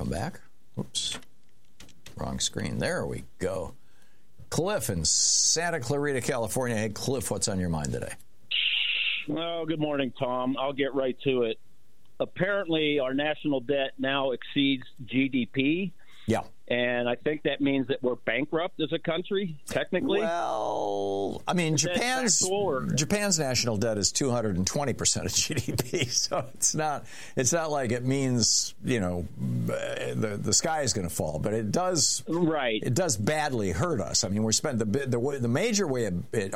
I'm back. Oops. Wrong screen. There we go. Cliff in Santa Clarita, California. Hey, Cliff, what's on your mind today? Well, good morning, Tom. I'll get right to it. Apparently, our national debt now exceeds GDP. Yeah. And I think that means that we're bankrupt as a country, technically. Well, I mean, Japan's national debt is 220% of GDP, so it's not like it means, the sky is going to fall, but it does. Right. It does badly hurt us. I mean, we're spending the major way it